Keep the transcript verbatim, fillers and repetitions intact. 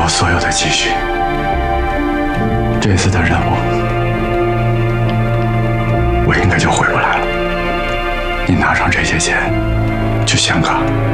我所有的积蓄。这次的任务，我应该就回不来了。你拿上这些钱，去香港。